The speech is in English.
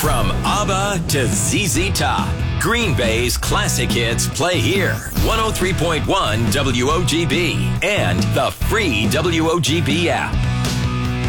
From ABBA to ZZ Top, Green Bay's classic hits play here. 103.1 WOGB and the free WOGB app.